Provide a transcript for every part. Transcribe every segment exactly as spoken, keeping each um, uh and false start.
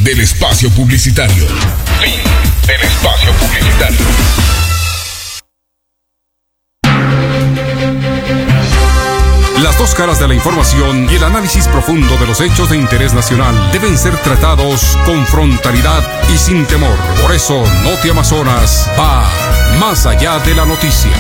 del espacio publicitario. Fin del espacio publicitario. Las dos caras de la información y el análisis profundo de los hechos de interés nacional deben ser tratados con frontalidad y sin temor. Por eso, Noti Amazonas va más allá de la noticia.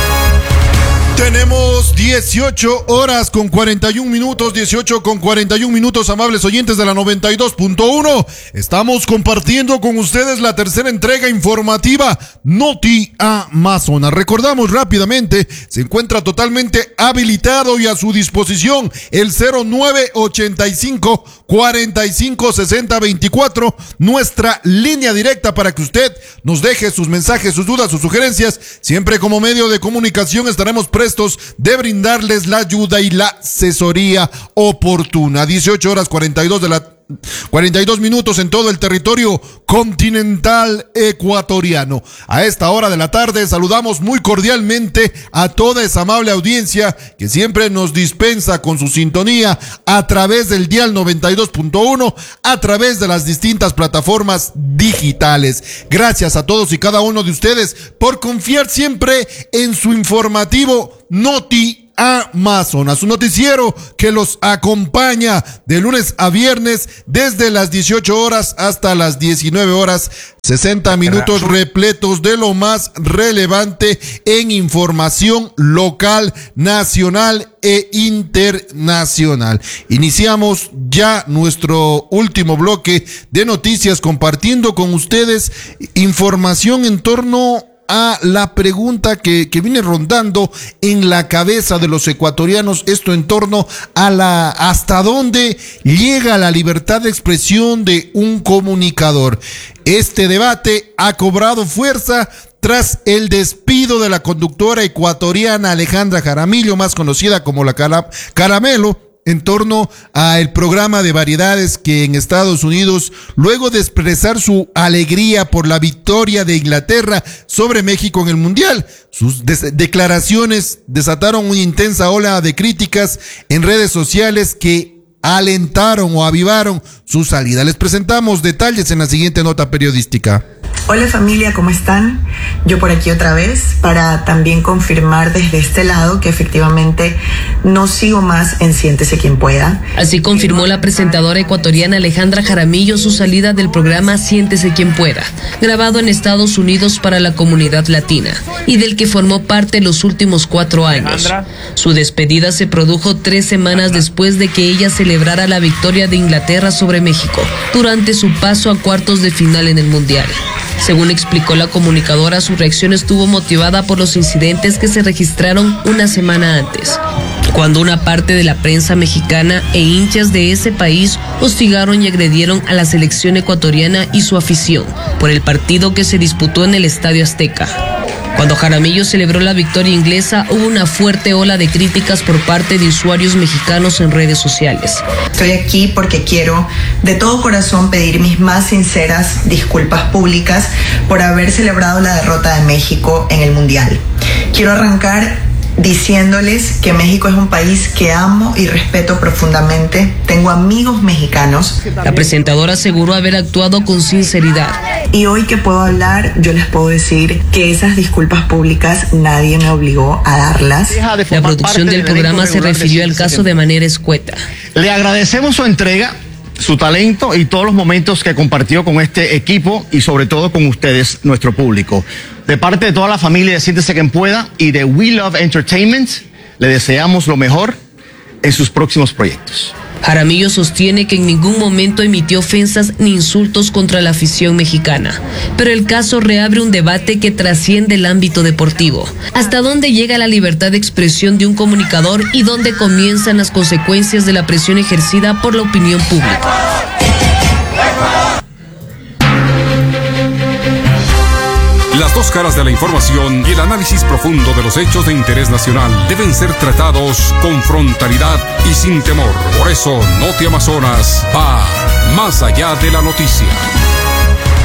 Tenemos dieciocho horas con cuarenta y un minutos, dieciocho con cuarenta y un minutos, amables oyentes de la noventa y dos punto uno. Estamos compartiendo con ustedes la tercera entrega informativa Noti Amazonas. Recordamos rápidamente, se encuentra totalmente habilitado y a su disposición el cero nueve ochenta y cinco cuarenta y cinco sesenta veinticuatro, nuestra línea directa para que usted nos deje sus mensajes, sus dudas, sus sugerencias. Siempre como medio de comunicación estaremos prestos de brindarles la ayuda y la asesoría oportuna. dieciocho horas cuarenta y dos de la cuarenta y dos minutos en todo el territorio continental ecuatoriano. A esta hora de la tarde saludamos muy cordialmente a toda esa amable audiencia que siempre nos dispensa con su sintonía a través del dial noventa y dos punto uno, a través de las distintas plataformas digitales. Gracias a todos y cada uno de ustedes por confiar siempre en su informativo Noti Amazonas, un noticiero que los acompaña de lunes a viernes desde las dieciocho horas hasta las diecinueve horas, sesenta minutos repletos de lo más relevante en información local, nacional e internacional. Iniciamos ya nuestro último bloque de noticias compartiendo con ustedes información en torno a la pregunta que, que viene rondando en la cabeza de los ecuatorianos, esto en torno a la hasta dónde llega la libertad de expresión de un comunicador. Este debate ha cobrado fuerza tras el despido de la conductora ecuatoriana Alejandra Jaramillo, más conocida como la Cara- Caramelo, en torno al programa de variedades que en Estados Unidos, luego de expresar su alegría por la victoria de Inglaterra sobre México en el Mundial, sus des- declaraciones desataron una intensa ola de críticas en redes sociales que alentaron o avivaron su salida. Les presentamos detalles en la siguiente nota periodística. Hola familia, ¿cómo están? Yo por aquí otra vez para también confirmar desde este lado que efectivamente no sigo más en Siéntese Quien Pueda. Así confirmó la presentadora ecuatoriana Alejandra Jaramillo su salida del programa Siéntese Quien Pueda, grabado en Estados Unidos para la comunidad latina y del que formó parte los últimos cuatro años. Su despedida se produjo tres semanas después de que ella celebrara la victoria de Inglaterra sobre México durante su paso a cuartos de final en el Mundial. Según explicó la comunicadora, su reacción estuvo motivada por los incidentes que se registraron una semana antes, cuando una parte de la prensa mexicana e hinchas de ese país hostigaron y agredieron a la selección ecuatoriana y su afición por el partido que se disputó en el Estadio Azteca. Cuando Jaramillo celebró la victoria inglesa, hubo una fuerte ola de críticas por parte de usuarios mexicanos en redes sociales. Estoy aquí porque quiero de todo corazón pedir mis más sinceras disculpas públicas por haber celebrado la derrota de México en el Mundial. Quiero arrancar diciéndoles que México es un país que amo y respeto profundamente. Tengo amigos mexicanos. La presentadora aseguró haber actuado con sinceridad. Y hoy que puedo hablar, yo les puedo decir que esas disculpas públicas nadie me obligó a darlas. La producción del programa se refirió al caso de manera escueta. Le agradecemos su entrega, su talento y todos los momentos que compartió con este equipo y sobre todo con ustedes, nuestro público. De parte de toda la familia de Siéntese Quien Pueda y de We Love Entertainment, le deseamos lo mejor en sus próximos proyectos. Jaramillo sostiene que en ningún momento emitió ofensas ni insultos contra la afición mexicana, pero el caso reabre un debate que trasciende el ámbito deportivo. ¿Hasta dónde llega la libertad de expresión de un comunicador y dónde comienzan las consecuencias de la presión ejercida por la opinión pública? Las dos caras de la información y el análisis profundo de los hechos de interés nacional deben ser tratados con frontalidad y sin temor. Por eso, Noti Amazonas va más allá de la noticia.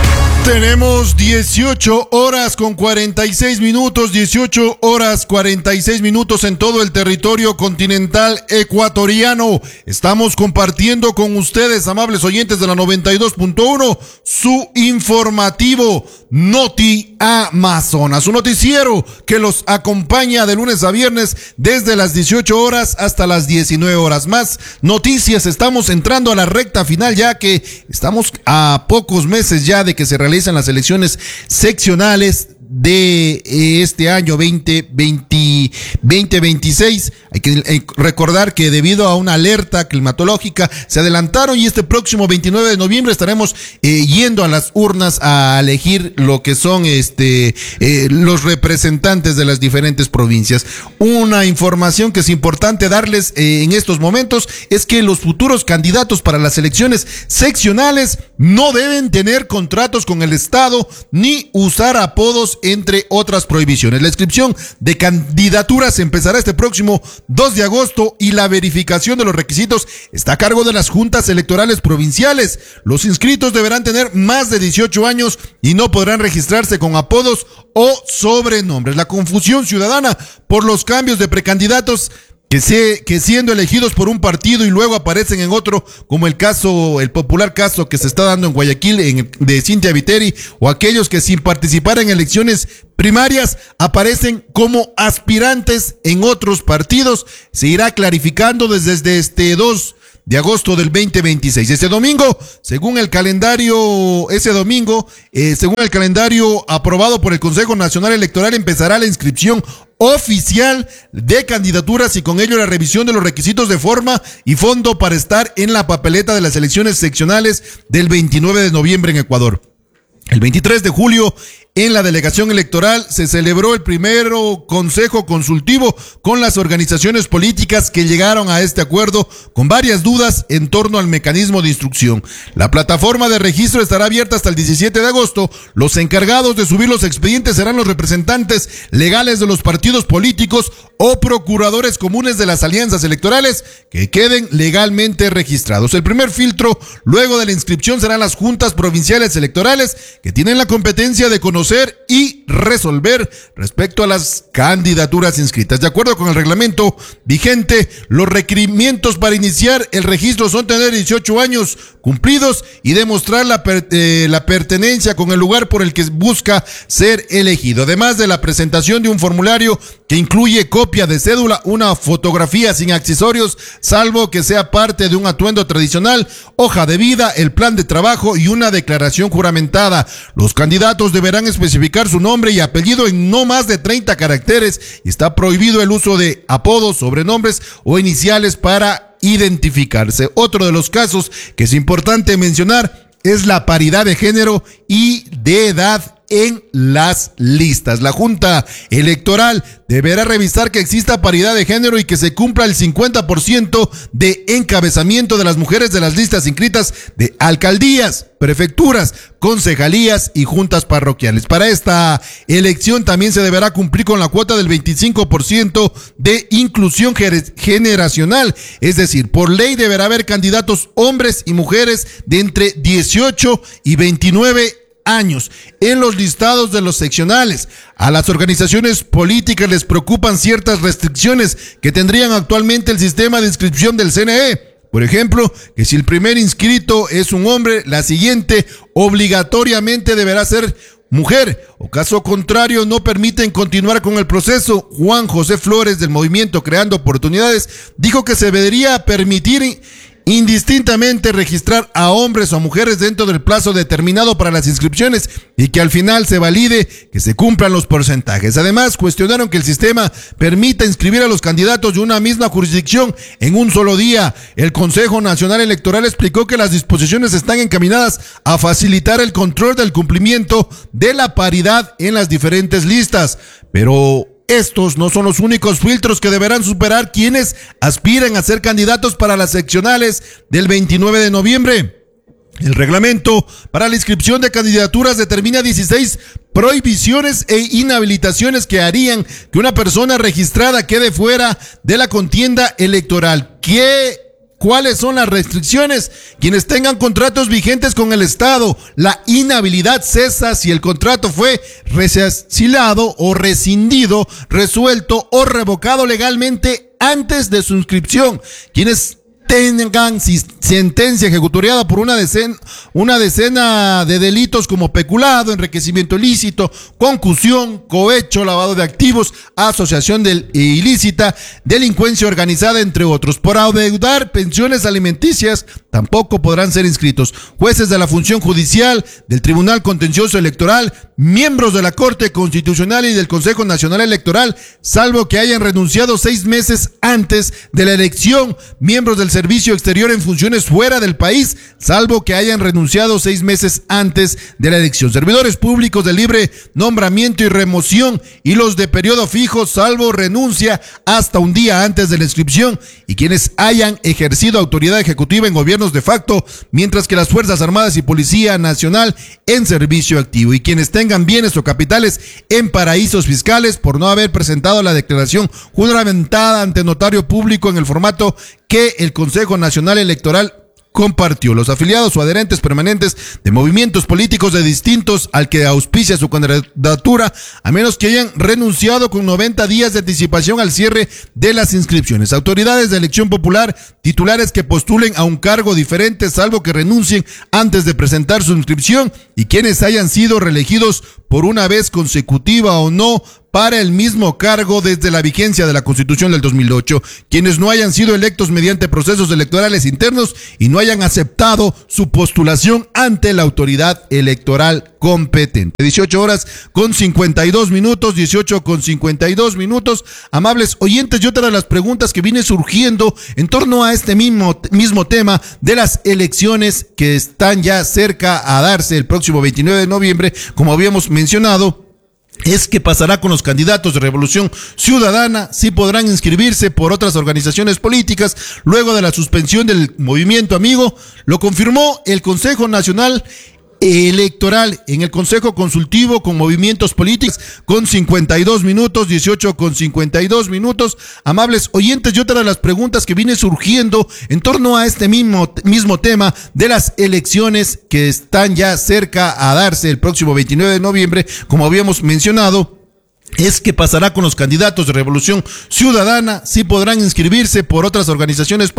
Tenemos dieciocho horas con cuarenta y seis minutos, dieciocho horas cuarenta y seis minutos en todo el territorio continental ecuatoriano. Estamos compartiendo con ustedes, amables oyentes de la noventa y dos punto uno, su informativo Noti Amazonas, un noticiero que los acompaña de lunes a viernes desde las dieciocho horas hasta las diecinueve horas. Más noticias, estamos entrando a la recta final ya que estamos a pocos meses ya de que se realice en las elecciones seccionales de este año veinte veinte, veinte veintiséis. Hay que recordar que debido a una alerta climatológica se adelantaron y este próximo veintinueve de noviembre estaremos eh, yendo a las urnas a elegir lo que son este eh, los representantes de las diferentes provincias. Una información que es importante darles eh, en estos momentos es que los futuros candidatos para las elecciones seccionales no deben tener contratos con el Estado ni usar apodos, entre otras prohibiciones. La inscripción de candidaturas empezará este próximo dos de agosto y la verificación de los requisitos está a cargo de las juntas electorales provinciales. Los inscritos deberán tener más de dieciocho años y no podrán registrarse con apodos o sobrenombres. La confusión ciudadana por los cambios de precandidatos que, se, que siendo elegidos por un partido y luego aparecen en otro, como el caso, el popular caso que se está dando en Guayaquil en, de Cintia Viteri, o aquellos que sin participar en elecciones primarias aparecen como aspirantes en otros partidos, se irá clarificando desde, desde este dos de agosto del veinte veintiséis. Este domingo, según el calendario, ese domingo, eh, según el calendario aprobado por el Consejo Nacional Electoral, empezará la inscripción oficial de candidaturas y con ello la revisión de los requisitos de forma y fondo para estar en la papeleta de las elecciones seccionales del veintinueve de noviembre en Ecuador. El veintitrés de julio, en la delegación electoral, se celebró el primero consejo consultivo con las organizaciones políticas que llegaron a este acuerdo con varias dudas en torno al mecanismo de instrucción. La plataforma de registro estará abierta hasta el diecisiete de agosto. Los encargados de subir los expedientes serán los representantes legales de los partidos políticos o procuradores comunes de las alianzas electorales que queden legalmente registrados. El primer filtro, luego de la inscripción, serán las juntas provinciales electorales que tienen la competencia de conocer y resolver respecto a las candidaturas inscritas. De acuerdo con el reglamento vigente, los requerimientos para iniciar el registro son tener dieciocho años cumplidos y demostrar la, per, eh, la pertenencia con el lugar por el que busca ser elegido, además de la presentación de un formulario que incluye copia de cédula, una fotografía sin accesorios, salvo que sea parte de un atuendo tradicional, hoja de vida, el plan de trabajo y una declaración juramentada. Los candidatos deberán especificar su nombre y apellido en no más de treinta caracteres y está prohibido el uso de apodos, sobrenombres o iniciales para identificarse. Otro de los casos que es importante mencionar es la paridad de género y de edad en las listas. La Junta Electoral deberá revisar que exista paridad de género y que se cumpla el cincuenta por ciento de encabezamiento de las mujeres de las listas inscritas de alcaldías, prefecturas, concejalías y juntas parroquiales. Para esta elección también se deberá cumplir con la cuota del veinticinco por ciento de inclusión generacional, es decir, por ley deberá haber candidatos hombres y mujeres de entre dieciocho y veintinueve años en los listados de los seccionales. A las organizaciones políticas les preocupan ciertas restricciones que tendrían actualmente el sistema de inscripción del C N E. Por ejemplo, que si el primer inscrito es un hombre, la siguiente obligatoriamente deberá ser mujer, o caso contrario no permiten continuar con el proceso. Juan José Flores, del movimiento Creando Oportunidades, dijo que se debería permitir indistintamente registrar a hombres o mujeres dentro del plazo determinado para las inscripciones y que al final se valide que se cumplan los porcentajes. Además, cuestionaron que el sistema permita inscribir a los candidatos de una misma jurisdicción en un solo día. El Consejo Nacional Electoral explicó que las disposiciones están encaminadas a facilitar el control del cumplimiento de la paridad en las diferentes listas, pero estos no son los únicos filtros que deberán superar quienes aspiren a ser candidatos para las seccionales del veintinueve de noviembre. El reglamento para la inscripción de candidaturas determina dieciséis prohibiciones e inhabilitaciones que harían que una persona registrada quede fuera de la contienda electoral. ¿Qué ¿Cuáles son las restricciones? Quienes tengan contratos vigentes con el Estado, la inhabilidad cesa si el contrato fue rescindado o rescindido, resuelto o revocado legalmente antes de su inscripción. Quienes tengan sentencia ejecutoriada por una decena, una decena de delitos como peculado, enriquecimiento ilícito, concusión, cohecho, lavado de activos, asociación del, ilícita, delincuencia organizada, entre otros. Por adeudar pensiones alimenticias, tampoco podrán ser inscritos. Jueces de la función judicial, del Tribunal Contencioso Electoral, miembros de la Corte Constitucional y del Consejo Nacional Electoral, salvo que hayan renunciado seis meses antes de la elección, miembros del Servicio Exterior en funciones fuera del país, salvo que hayan renunciado seis meses antes de la elección, servidores públicos de libre nombramiento y remoción y los de periodo fijo, salvo renuncia hasta un día antes de la inscripción, y quienes hayan ejercido autoridad ejecutiva en gobiernos de facto, mientras que las Fuerzas Armadas y Policía Nacional en servicio activo, y quienes tengan bienes o capitales en paraísos fiscales por no haber presentado la declaración juramentada ante notario público en el formato que el Consejo Nacional Electoral compartió. Los afiliados o adherentes permanentes de movimientos políticos de distintos al que auspicia su candidatura, a menos que hayan renunciado con noventa días de anticipación al cierre de las inscripciones. Autoridades de elección popular, titulares que postulen a un cargo diferente, salvo que renuncien antes de presentar su inscripción, y quienes hayan sido reelegidos por una vez consecutiva o no para el mismo cargo desde la vigencia de la Constitución del dos mil ocho, quienes no hayan sido electos mediante procesos electorales internos y no hayan aceptado su postulación ante la autoridad electoral competente. dieciocho horas con cincuenta y dos minutos, dieciocho con cincuenta y dos minutos. Amables oyentes, y otra de las preguntas que viene surgiendo en torno a este mismo, mismo tema de las elecciones que están ya cerca a darse el próximo veintinueve de noviembre, como habíamos mencionado, es qué pasará con los candidatos de Revolución Ciudadana, si podrán inscribirse por otras organizaciones políticas luego de la suspensión del movimiento amigo. Lo confirmó el Consejo Nacional Electoral en el Consejo Consultivo con movimientos políticos con cincuenta y dos minutos, dieciocho con cincuenta y dos minutos. Amables oyentes, y otra de las preguntas que viene surgiendo en torno a este mismo, mismo tema de las elecciones que están ya cerca a darse el próximo veintinueve de noviembre, como habíamos mencionado, es qué pasará con los candidatos de Revolución Ciudadana, si podrán inscribirse por otras organizaciones políticas